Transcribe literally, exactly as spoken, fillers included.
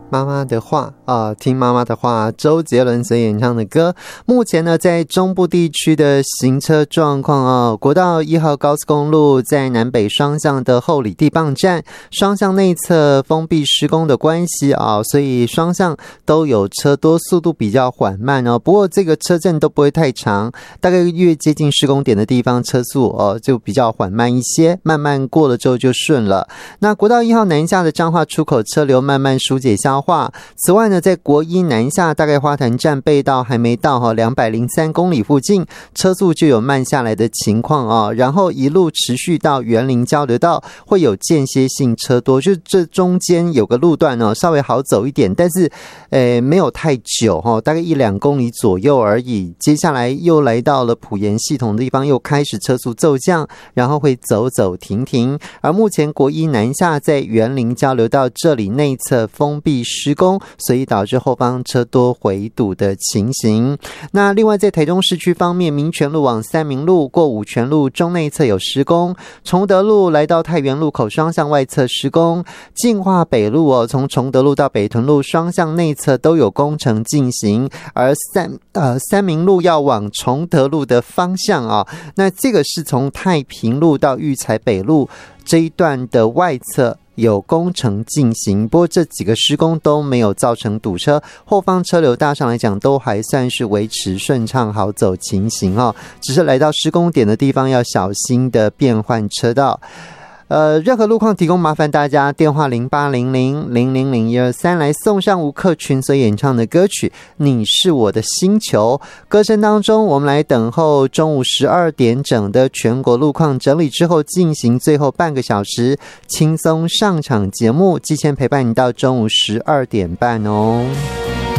妈妈的话啊，听妈妈的话，周杰伦所演唱的歌。目前呢，在中部地区的行车状况啊，国道一号高速公路在南北双向的后里地磅站，双向内侧封闭施工的关系啊，所以双向都有车多，速度比较缓慢哦。不过这个车阵都不会太长，大概越接近施工点的地方，车速哦就比较缓慢一些，慢慢过了之后就顺了。那国道一号南下的彰化出口车流慢慢疏解消化。此外呢，在国一南下大概花坛站背道还没到两百零三公里附近，车速就有慢下来的情况啊。然后一路持续到园林交流道会有间歇性车多，就这中间有个路段呢稍微好走一点，但是呃没有太久哈，大概一两公里左右而已。接下来又来到了埔盐系统的地方，又开始车速骤降，然后会走走停停。而目前国一南下在园林交流道这里内侧封闭施工，所以导致后方车多回堵的情形。那另外在台中市区方面，民权路往三民路过五权路中内侧有施工，崇德路来到太原路口双向外侧施工，进化北路哦，从崇德路到北屯路双向内侧都有工程进行，而三呃三民路要往崇德路的方向啊，那这个是从太平路到育才北路这一段的外侧有工程进行，不过这几个施工都没有造成堵车，后方车流大上来讲都还算是维持顺畅好走情形哦，只是来到施工点的地方要小心的变换车道。呃，任何路况提供麻烦大家电话零八零零零零零一二三来送上吴克群所演唱的歌曲《你是我的星球》。歌声当中，我们来等候中午十二点整的全国路况整理之后，进行最后半个小时轻松上场节目，季前陪伴你到中午十二点半哦。